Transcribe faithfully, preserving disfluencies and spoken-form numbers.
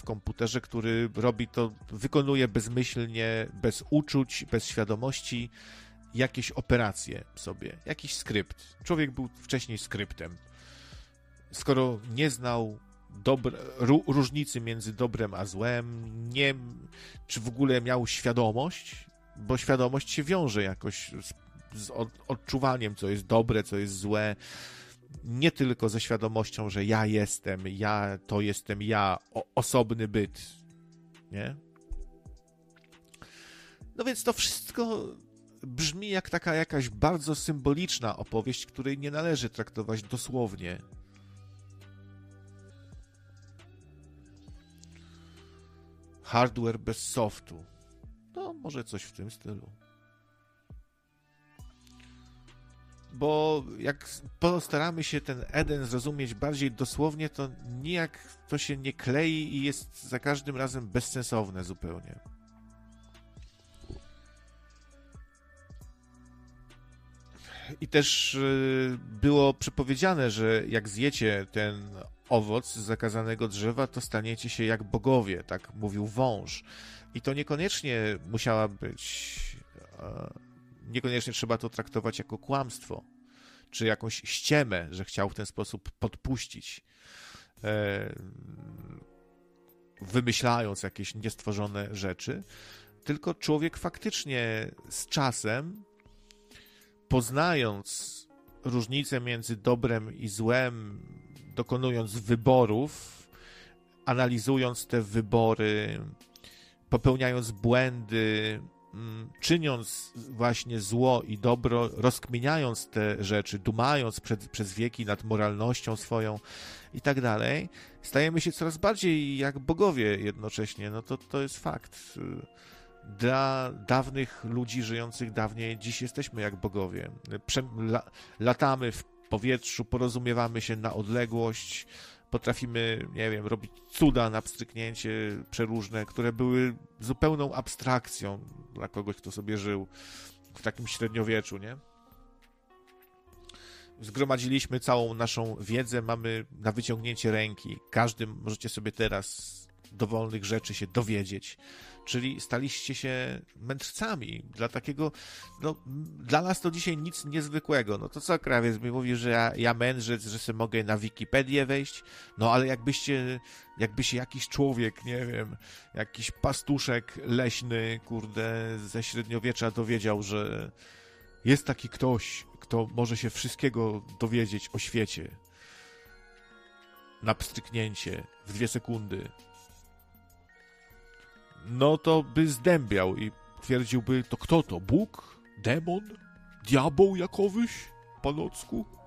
komputerze, który robi to, wykonuje bezmyślnie, bez uczuć, bez świadomości jakieś operacje sobie, jakiś skrypt. Człowiek był wcześniej skryptem. Skoro nie znał Dobre, różnicy między dobrem a złem, nie, czy w ogóle miał świadomość, bo świadomość się wiąże jakoś z, z odczuwaniem, co jest dobre, co jest złe, nie tylko ze świadomością, że ja jestem, ja to jestem ja, o, osobny byt, nie? No więc to wszystko brzmi jak taka jakaś bardzo symboliczna opowieść, której nie należy traktować dosłownie. Hardware bez softu. No, może coś w tym stylu. Bo jak postaramy się ten Eden zrozumieć bardziej dosłownie, to nijak to się nie klei i jest za każdym razem bezsensowne zupełnie. I też było przepowiedziane, że jak zjecie ten owoc z zakazanego drzewa, to staniecie się jak bogowie, tak mówił wąż. I to niekoniecznie musiała być, niekoniecznie trzeba to traktować jako kłamstwo, czy jakąś ściemę, że chciał w ten sposób podpuścić, wymyślając jakieś niestworzone rzeczy, tylko człowiek faktycznie z czasem, poznając różnicę między dobrem i złem, dokonując wyborów, analizując te wybory, popełniając błędy, czyniąc właśnie zło i dobro, rozkminiając te rzeczy, dumając przed, przez wieki nad moralnością swoją i tak dalej, stajemy się coraz bardziej jak bogowie jednocześnie. No to, to jest fakt. Dla dawnych ludzi żyjących dawniej, dziś jesteśmy jak bogowie. Prze- la- latamy w powietrzu, porozumiewamy się na odległość, potrafimy, nie wiem, robić cuda na pstryknięcie przeróżne, które były zupełną abstrakcją dla kogoś, kto sobie żył w takim średniowieczu, nie? Zgromadziliśmy całą naszą wiedzę, mamy na wyciągnięcie ręki. Każdy możecie sobie teraz dowolnych rzeczy się dowiedzieć. Czyli staliście się mędrcami. Dla takiego, no, dla nas to dzisiaj nic niezwykłego. No to co, krawiec mi mówi, że ja, ja mędrzec, że sobie mogę na Wikipedię wejść? No ale jakbyście, jakby się jakiś człowiek, nie wiem, jakiś pastuszek leśny, kurde, ze średniowiecza dowiedział, że jest taki ktoś, kto może się wszystkiego dowiedzieć o świecie. Na pstryknięcie, w dwie sekundy. No to by zdębiał i twierdziłby, to kto to? Bóg? Demon? Diabeł jakowyś? Panocku?